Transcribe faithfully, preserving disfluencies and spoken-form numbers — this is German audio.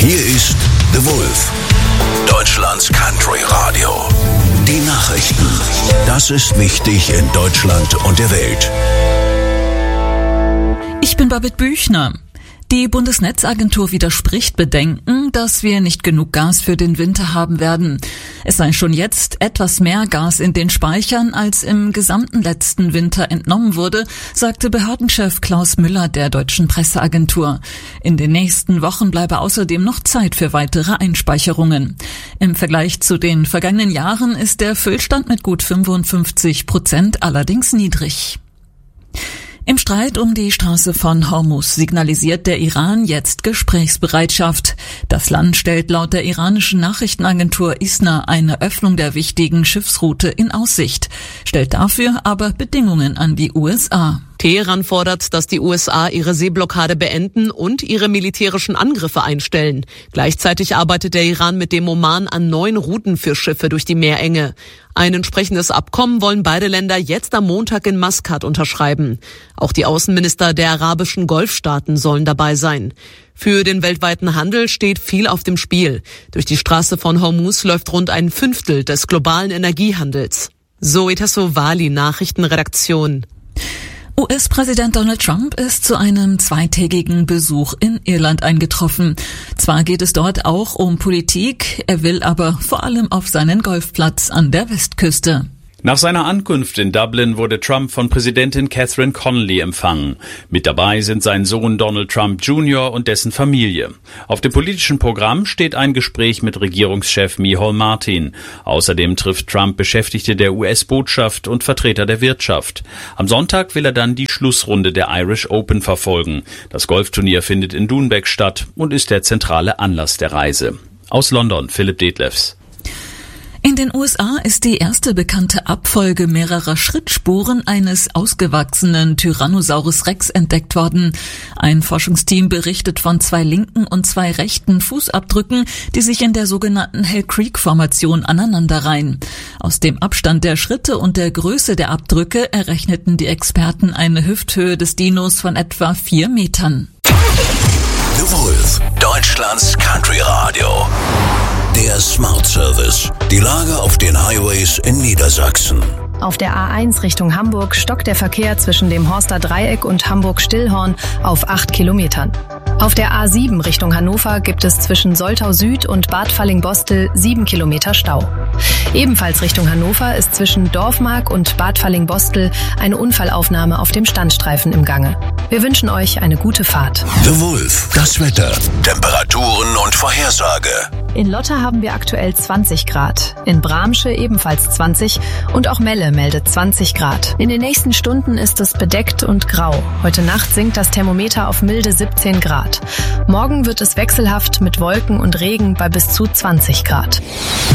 Hier ist The Wolf, Deutschlands Country Radio. Die Nachrichten. Das ist wichtig in Deutschland und der Welt. Ich bin Babette Büchner. Die Bundesnetzagentur widerspricht Bedenken, dass wir nicht genug Gas für den Winter haben werden. Es sei schon jetzt etwas mehr Gas in den Speichern, als im gesamten letzten Winter entnommen wurde, sagte Behördenchef Klaus Müller der Deutschen Presseagentur. In den nächsten Wochen bleibe außerdem noch Zeit für weitere Einspeicherungen. Im Vergleich zu den vergangenen Jahren ist der Füllstand mit gut fünfundfünfzig Prozent allerdings niedrig. Im Streit um die Straße von Hormuz signalisiert der Iran jetzt Gesprächsbereitschaft. Das Land stellt laut der iranischen Nachrichtenagentur ISNA eine Öffnung der wichtigen Schiffsroute in Aussicht, stellt dafür aber Bedingungen an die U S A. Teheran fordert, dass die U S A ihre Seeblockade beenden und ihre militärischen Angriffe einstellen. Gleichzeitig arbeitet der Iran mit dem Oman an neuen Routen für Schiffe durch die Meerenge. Ein entsprechendes Abkommen wollen beide Länder jetzt am Montag in Maskat unterschreiben. Auch die Außenminister der arabischen Golfstaaten sollen dabei sein. Für den weltweiten Handel steht viel auf dem Spiel. Durch die Straße von Hormuz läuft rund ein Fünftel des globalen Energiehandels. Zoe Tassovali, Nachrichtenredaktion. U S-Präsident Donald Trump ist zu einem zweitägigen Besuch in Irland eingetroffen. Zwar geht es dort auch um Politik, er will aber vor allem auf seinen Golfplatz an der Westküste. Nach seiner Ankunft in Dublin wurde Trump von Präsidentin Catherine Connolly empfangen. Mit dabei sind sein Sohn Donald Trump Junior und dessen Familie. Auf dem politischen Programm steht ein Gespräch mit Regierungschef Micheal Martin. Außerdem trifft Trump Beschäftigte der U S-Botschaft und Vertreter der Wirtschaft. Am Sonntag will er dann die Schlussrunde der Irish Open verfolgen. Das Golfturnier findet in Doonbeg statt und ist der zentrale Anlass der Reise. Aus London, Philipp Detlefs. In den U S A ist die erste bekannte Abfolge mehrerer Schrittspuren eines ausgewachsenen Tyrannosaurus Rex entdeckt worden. Ein Forschungsteam berichtet von zwei linken und zwei rechten Fußabdrücken, die sich in der sogenannten Hell Creek-Formation aneinanderreihen. Aus dem Abstand der Schritte und der Größe der Abdrücke errechneten die Experten eine Hüfthöhe des Dinos von etwa vier Metern. The Wolf, Deutschlands Country Radio. Der Smart Service. Die Lage auf den Highways in Niedersachsen. Auf der A eins Richtung Hamburg stockt der Verkehr zwischen dem Horster Dreieck und Hamburg-Stillhorn auf acht Kilometern. Auf der A sieben Richtung Hannover gibt es zwischen Soltau Süd und Bad Falling-Bostel sieben Kilometer Stau. Ebenfalls Richtung Hannover ist zwischen Dorfmark und Bad Falling-Bostel eine Unfallaufnahme auf dem Standstreifen im Gange. Wir wünschen euch eine gute Fahrt. The Wolf, das Wetter, Temperaturen und Vorhersage. In Lotta haben wir aktuell zwanzig Grad, in Bramsche ebenfalls zwanzig und auch Melle meldet zwanzig Grad. In den nächsten Stunden ist es bedeckt und grau. Heute Nacht sinkt das Thermometer auf milde siebzehn Grad. Morgen wird es wechselhaft mit Wolken und Regen bei bis zu zwanzig Grad.